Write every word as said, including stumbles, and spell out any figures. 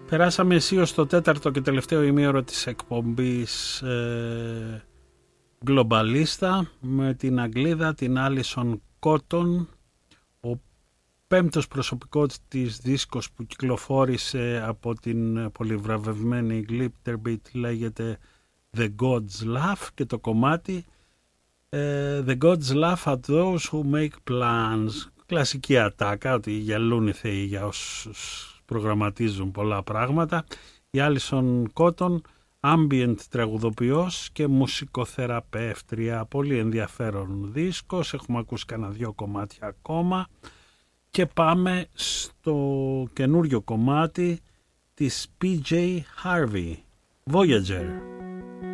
Περάσαμε αισίως στο τέταρτο και τελευταίο ημίωρο της εκπομπής ε, Globalista με την Αγγλίδα, την Alison Cotton. Ο πέμπτος προσωπικός της δίσκος που κυκλοφόρησε από την πολυβραβευμένη Glitterbeat λέγεται The Gods Laugh και το κομμάτι ε, The Gods Laugh at those who make plans. Κλασική ατάκα, ότι γελούν οι θεοί για όσους προγραμματίζουν πολλά πράγματα. Η Alison Cotton, ambient τραγουδοποιός και μουσικοθεραπεύτρια. Πολύ ενδιαφέρον δίσκος, έχουμε ακούσει κανένα δυο κομμάτια ακόμα και πάμε στο καινούριο κομμάτι της πι τζέι Harvey, Voyager.